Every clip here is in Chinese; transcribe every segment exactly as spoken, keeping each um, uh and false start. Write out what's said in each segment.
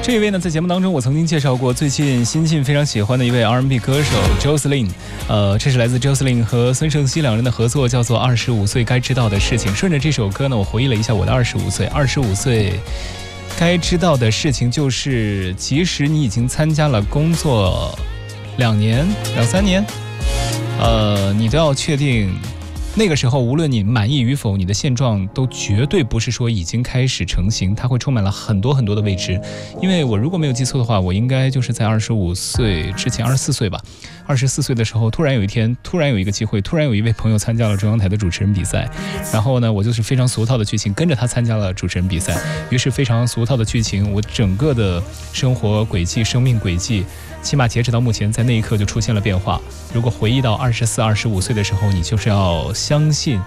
这一位呢，在节目当中我曾经介绍过，最近新晋非常喜欢的一位 R and B 歌手 Jocelyn， 呃，这是来自 Jocelyn 和孙盛熙两人的合作，叫做《二十五岁该知道的事情》。顺着这首歌呢，我回忆了一下我的二十五岁，二十五岁该知道的事情就是，即使你已经参加了工作两年、两三年，呃，你都要确定。那个时候，无论你满意与否，你的现状都绝对不是说已经开始成型，它会充满了很多很多的未知。因为我如果没有记错的话，我应该就是在二十五岁之前，二十四岁吧。二十四岁的时候，突然有一天，突然有一个机会，突然有一位朋友参加了中央台的主持人比赛，然后呢，我就是非常俗套的剧情，跟着他参加了主持人比赛。于是非常俗套的剧情，我整个的生活轨迹、生命轨迹，起码截止到目前，在那一刻就出现了变化。如果回忆到二十四、二十五岁的时候，你就是要相信，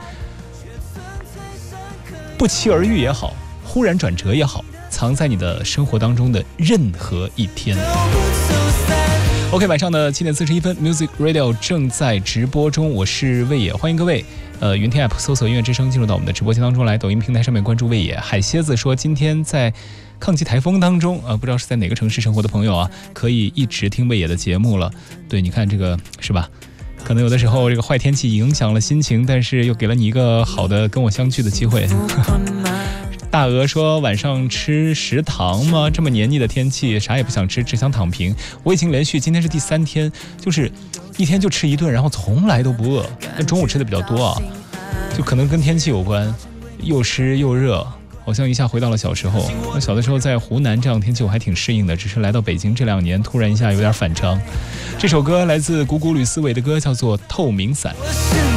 不期而遇也好，忽然转折也好，藏在你的生活当中的任何一天。OK， 晚上的七点四十一分 ，Music Radio 正在直播中，我是魏野，欢迎各位。呃，云听 App 搜索音乐之声进入到我们的直播间当中来，抖音平台上面关注魏野。海蝎子说，今天在抗击台风当中，呃，不知道是在哪个城市生活的朋友啊，可以一直听魏野的节目了。对，你看这个是吧？可能有的时候这个坏天气影响了心情，但是又给了你一个好的跟我相聚的机会。大鹅说，晚上吃食堂吗？这么黏腻的天气，啥也不想吃，只想躺平。我已经连续今天是第三天，就是一天就吃一顿，然后从来都不饿。那中午吃的比较多啊，就可能跟天气有关，又湿又热，好像一下回到了小时候。我小的时候在湖南这样天气我还挺适应的，只是来到北京这两年突然一下有点反常。这首歌来自古古吕思维的歌，叫做《透明伞》。